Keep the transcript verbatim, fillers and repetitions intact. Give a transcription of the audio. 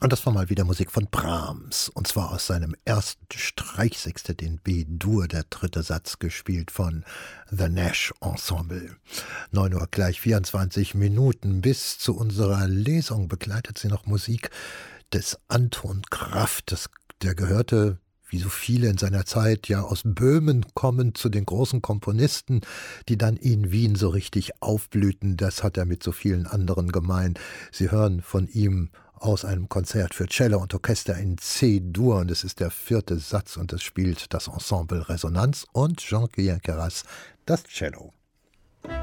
Und das war mal wieder Musik von Brahms, und zwar aus seinem ersten Streichsextett, den B-Dur, der dritte Satz, gespielt von The Nash Ensemble. neun Uhr gleich vierundzwanzig Minuten. Bis zu unserer Lesung begleitet sie noch Musik des Anton Kraft. Das, der gehörte, wie so viele in seiner Zeit, ja aus Böhmen kommend zu den großen Komponisten, die dann in Wien so richtig aufblühten. Das hat er mit so vielen anderen gemein. Sie hören von ihm aus einem Konzert für Cello und Orchester in C-Dur, und es ist der vierte Satz, und es spielt das Ensemble Resonanz und Jean-Guyen Queyras das Cello.